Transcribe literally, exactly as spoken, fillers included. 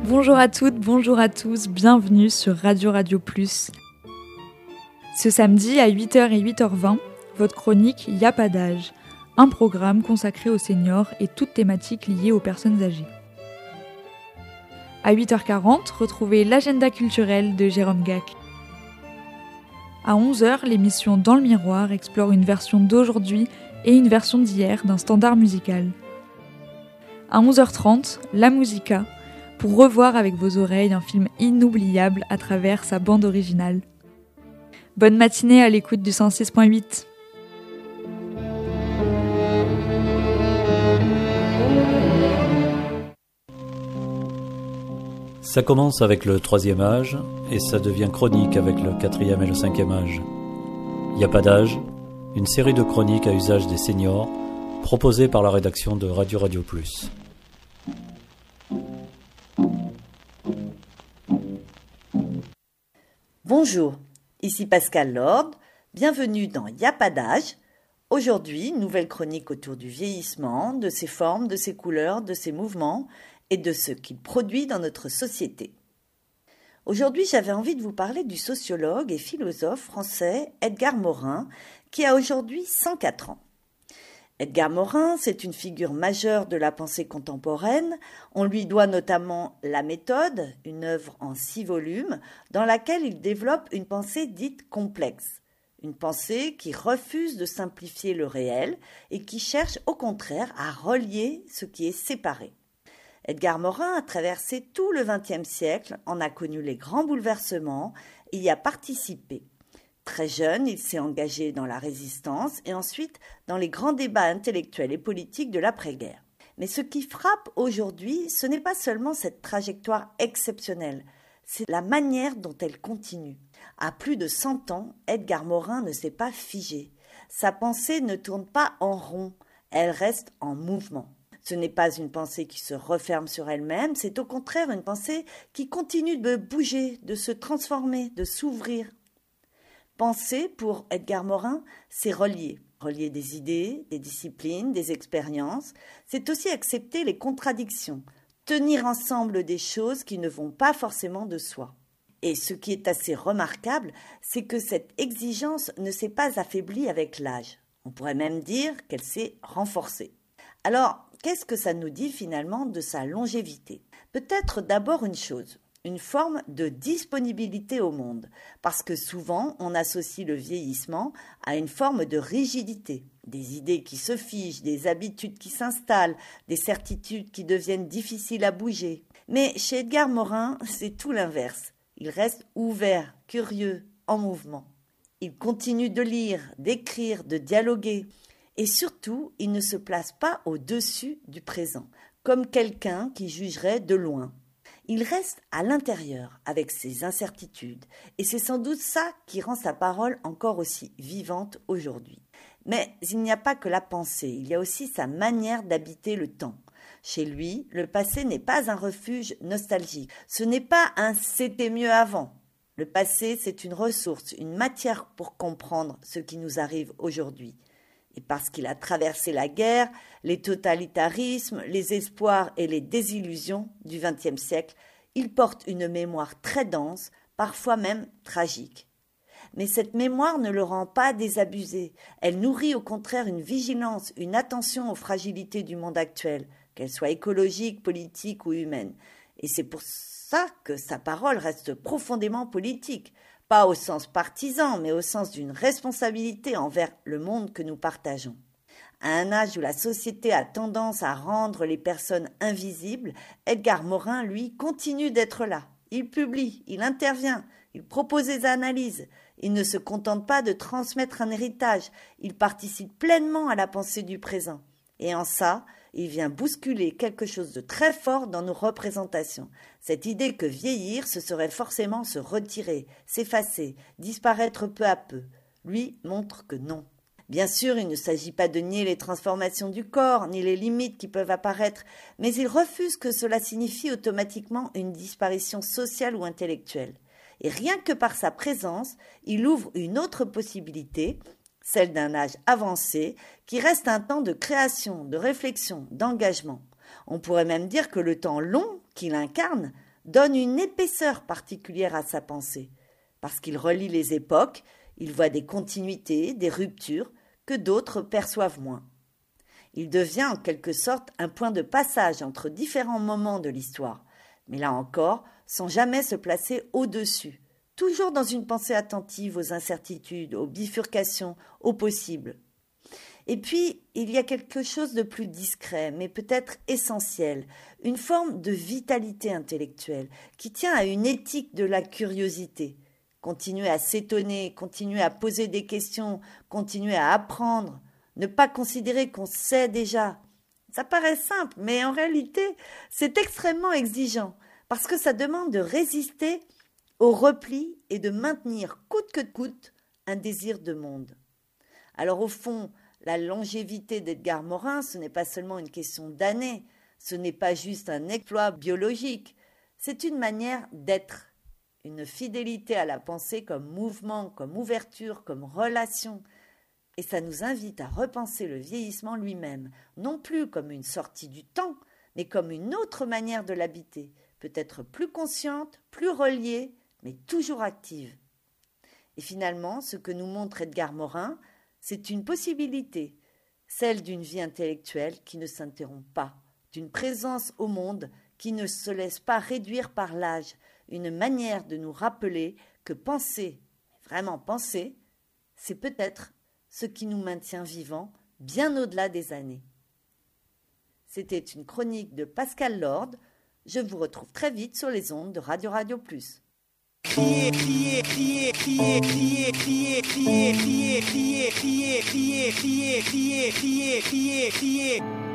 Bonjour à toutes, bonjour à tous, bienvenue sur Radio Radio Plus. Ce samedi à huit heures et huit heures vingt, votre chronique Y a pas d'âge, un programme consacré aux seniors et toutes thématiques liées aux personnes âgées. À huit heures quarante, retrouvez l'agenda culturel de Jérôme Gac. À onze heures, l'émission Dans le miroir explore une version d'aujourd'hui et une version d'hier d'un standard musical. À onze heures trente, La Musica, pour revoir avec vos oreilles un film inoubliable à travers sa bande originale. Bonne matinée à l'écoute du cent six point huit. Ça commence avec le troisième âge et ça devient chronique avec le quatrième et le cinquième âge. Y a pas d'âge, une série de chroniques à usage des seniors proposée par la rédaction de Radio Radio Plus. Bonjour, ici Pascal Lord, bienvenue dans Y a pas d'âge. Aujourd'hui, nouvelle chronique autour du vieillissement, de ses formes, de ses couleurs, de ses mouvements et de ce qu'il produit dans notre société. Aujourd'hui, j'avais envie de vous parler du sociologue et philosophe français Edgar Morin, qui a aujourd'hui cent quatre ans. Edgar Morin, c'est une figure majeure de la pensée contemporaine. On lui doit notamment La Méthode, une œuvre en six volumes, dans laquelle il développe une pensée dite complexe. Une pensée qui refuse de simplifier le réel et qui cherche au contraire à relier ce qui est séparé. Edgar Morin a traversé tout le vingtième siècle, en a connu les grands bouleversements et y a participé. Très jeune, il s'est engagé dans la résistance et ensuite dans les grands débats intellectuels et politiques de l'après-guerre. Mais ce qui frappe aujourd'hui, ce n'est pas seulement cette trajectoire exceptionnelle, c'est la manière dont elle continue. À plus de cent ans, Edgar Morin ne s'est pas figé. Sa pensée ne tourne pas en rond, elle reste en mouvement. Ce n'est pas une pensée qui se referme sur elle-même, c'est au contraire une pensée qui continue de bouger, de se transformer, de s'ouvrir. Penser, pour Edgar Morin, c'est relier. Relier des idées, des disciplines, des expériences. C'est aussi accepter les contradictions, tenir ensemble des choses qui ne vont pas forcément de soi. Et ce qui est assez remarquable, c'est que cette exigence ne s'est pas affaiblie avec l'âge. On pourrait même dire qu'elle s'est renforcée. Alors, qu'est-ce que ça nous dit finalement de sa longévité ? Peut-être d'abord une chose, une forme de disponibilité au monde, parce que souvent on associe le vieillissement à une forme de rigidité, des idées qui se figent, des habitudes qui s'installent, des certitudes qui deviennent difficiles à bouger. Mais chez Edgar Morin, c'est tout l'inverse. Il reste ouvert, curieux, en mouvement. Il continue de lire, d'écrire, de dialoguer. Et surtout, il ne se place pas au-dessus du présent, comme quelqu'un qui jugerait de loin. Il reste à l'intérieur avec ses incertitudes, et c'est sans doute ça qui rend sa parole encore aussi vivante aujourd'hui. Mais il n'y a pas que la pensée, il y a aussi sa manière d'habiter le temps. Chez lui, le passé n'est pas un refuge nostalgique, ce n'est pas un « c'était mieux avant ». Le passé, c'est une ressource, une matière pour comprendre ce qui nous arrive aujourd'hui. Et parce qu'il a traversé la guerre, les totalitarismes, les espoirs et les désillusions du vingtième siècle, il porte une mémoire très dense, parfois même tragique. Mais cette mémoire ne le rend pas désabusé. Elle nourrit au contraire une vigilance, une attention aux fragilités du monde actuel, qu'elles soient écologiques, politiques ou humaines. Et c'est pour ça que sa parole reste profondément politique. Pas au sens partisan, mais au sens d'une responsabilité envers le monde que nous partageons. À un âge où la société a tendance à rendre les personnes invisibles, Edgar Morin, lui, continue d'être là. Il publie, il intervient, il propose des analyses. Il ne se contente pas de transmettre un héritage, il participe pleinement à la pensée du présent. Et en ça, il vient bousculer quelque chose de très fort dans nos représentations. Cette idée que vieillir, ce serait forcément se retirer, s'effacer, disparaître peu à peu. Lui montre que non. Bien sûr, il ne s'agit pas de nier les transformations du corps, ni les limites qui peuvent apparaître, mais il refuse que cela signifie automatiquement une disparition sociale ou intellectuelle. Et rien que par sa présence, il ouvre une autre possibilité, celle d'un âge avancé, qui reste un temps de création, de réflexion, d'engagement. On pourrait même dire que le temps long qu'il incarne donne une épaisseur particulière à sa pensée. Parce qu'il relie les époques, il voit des continuités, des ruptures que d'autres perçoivent moins. Il devient en quelque sorte un point de passage entre différents moments de l'histoire, mais là encore, sans jamais se placer au-dessus, toujours dans une pensée attentive aux incertitudes, aux bifurcations, aux possibles. Et puis, il y a quelque chose de plus discret, mais peut-être essentiel, une forme de vitalité intellectuelle qui tient à une éthique de la curiosité. Continuer à s'étonner, continuer à poser des questions, continuer à apprendre, ne pas considérer qu'on sait déjà. Ça paraît simple, mais en réalité, c'est extrêmement exigeant, parce que ça demande de résister au repli et de maintenir coûte que coûte un désir de monde. Alors au fond, la longévité d'Edgar Morin, ce n'est pas seulement une question d'années, ce n'est pas juste un exploit biologique, c'est une manière d'être, une fidélité à la pensée comme mouvement, comme ouverture, comme relation. Et ça nous invite à repenser le vieillissement lui-même, non plus comme une sortie du temps, mais comme une autre manière de l'habiter, peut-être plus consciente, plus reliée, mais toujours active. Et finalement, ce que nous montre Edgar Morin, c'est une possibilité, celle d'une vie intellectuelle qui ne s'interrompt pas, d'une présence au monde qui ne se laisse pas réduire par l'âge, une manière de nous rappeler que penser, vraiment penser, c'est peut-être ce qui nous maintient vivants bien au-delà des années. C'était une chronique de Pascal Lord. Je vous retrouve très vite sur les ondes de Radio Radio Plus. Crier, crier, crier, crier, crier, crier, crier, crier, crier, crier, crier, crier, crier, crier, crier, crier.